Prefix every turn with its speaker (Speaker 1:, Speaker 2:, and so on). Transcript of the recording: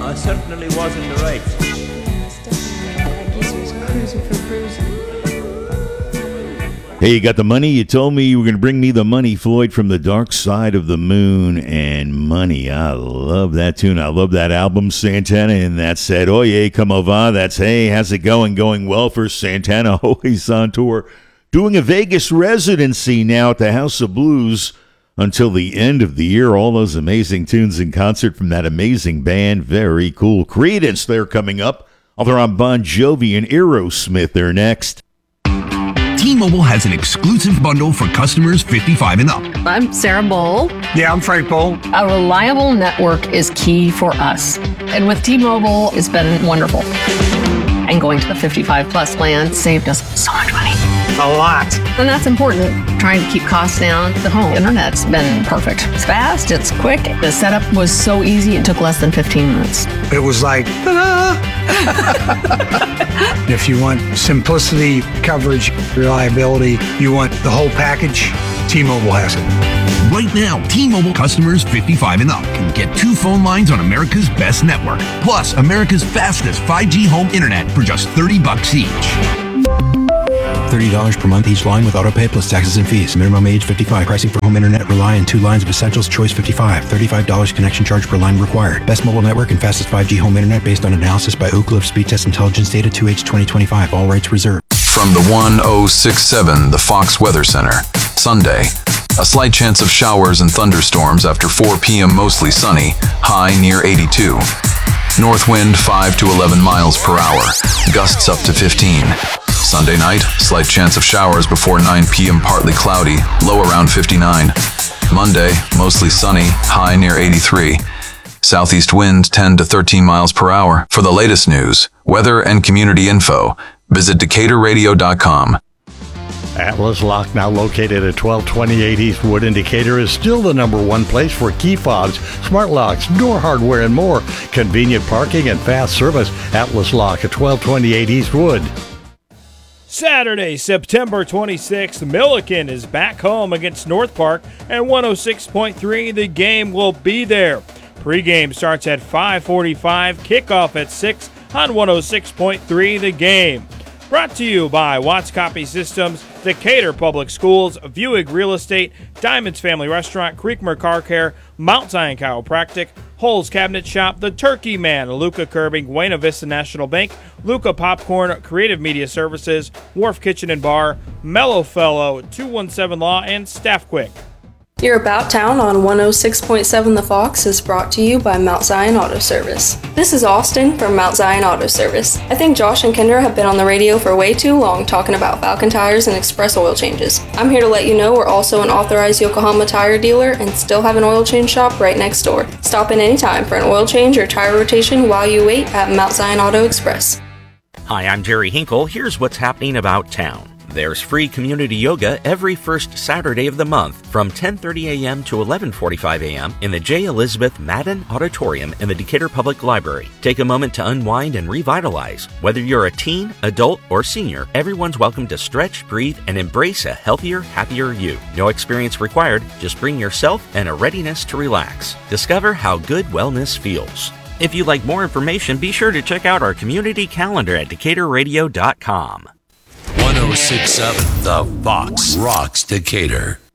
Speaker 1: I certainly was in the right.
Speaker 2: I guess he was cruising for cruising.
Speaker 3: Hey, you got the money? You told me you were going to bring me the money, Floyd, from the Dark Side of the Moon. And Money, I love that tune. I love that album, Santana. And that said, Oye, como va? That's, hey, how's it going? Going well for Santana. Always on tour. Doing a Vegas residency now at the House of Blues until the end of the year. All those amazing tunes in concert from that amazing band. Very cool. Creedence, they're coming up. They're on Bon Jovi and Aerosmith. They're next.
Speaker 4: T-Mobile has an exclusive bundle for customers 55 and up.
Speaker 5: I'm Sarah Bowl.
Speaker 6: Yeah, I'm Frank Bowl.
Speaker 5: A reliable network is key for us. And with T-Mobile, it's been wonderful. And going to the 55 plus plan saved us so much money.
Speaker 6: A lot.
Speaker 5: And that's important. Trying to keep costs down. The home internet's been perfect. It's fast, it's quick. The setup was so easy, it took less than 15 minutes.
Speaker 6: It was like, ta-da! If you want simplicity, coverage, reliability, you want the whole package, T-Mobile has it.
Speaker 4: Right now, T-Mobile customers 55 and up can get 2 phone lines on America's best network, plus America's fastest 5G home internet for just $30 each.
Speaker 7: $30 per month each line with autopay plus taxes and fees. Minimum age 55. Pricing for home internet rely on 2 lines of Essentials Choice 55. $35 connection charge per line required. Best mobile network and fastest 5G home internet based on analysis by Oak Cliff Speed Test Intelligence Data 2H 2025. All rights reserved.
Speaker 8: From the 1067, the Fox Weather Center. Sunday. A slight chance of showers and thunderstorms after 4 p.m. Mostly sunny. High near 82. North wind 5 to 11 miles per hour. Gusts up to 15. Sunday night, slight chance of showers before 9 p.m. Partly cloudy, low around 59. Monday, mostly sunny, high near 83. Southeast wind 10 to 13 miles per hour. For the latest news, weather, and community info, visit DecaturRadio.com.
Speaker 9: Atlas Lock, now located at 1228 East Wood in Decatur, is still the #1 place for key fobs, smart locks, door hardware, and more. Convenient parking and fast service. Atlas Lock at 1228 East Wood.
Speaker 10: Saturday, September 26th, Milliken is back home against North Park at 106.3. The game will be there. Pre-game starts at 5:45, kickoff at 6 on 106.3 The Game. Brought to you by Watts Copy Systems, Decatur Public Schools, Buick Real Estate, Diamonds Family Restaurant, Creekmer Car Care, Mount Zion Chiropractic, Holes Cabinet Shop, The Turkey Man, Luca Curbing, Buena Vista National Bank, Luca Popcorn, Creative Media Services, Wharf Kitchen and Bar, Mellow Fellow, 217 Law, and Staff Quick.
Speaker 11: Your About Town on 106.7 The Fox is brought to you by Mount Zion Auto Service. This is Austin from Mount Zion Auto Service. I think Josh and Kendra have been on the radio for way too long talking about Falcon tires and express oil changes. I'm here to let you know we're also an authorized Yokohama tire dealer and still have an oil change shop right next door. Stop in anytime for an oil change or tire rotation while you wait at Mount Zion Auto Express.
Speaker 12: Hi, I'm Jerry Hinkle. Here's what's happening about town. There's free community yoga every first Saturday of the month from 10:30 a.m. to 11:45 a.m. in the J. Elizabeth Madden Auditorium in the Decatur Public Library. Take a moment to unwind and revitalize. Whether you're a teen, adult, or senior, everyone's welcome to stretch, breathe, and embrace a healthier, happier you. No experience required, just bring yourself and a readiness to relax. Discover how good wellness feels. If you'd like more information, be sure to check out our community calendar at DecaturRadio.com.
Speaker 13: 1067 The Fox rocks Decatur.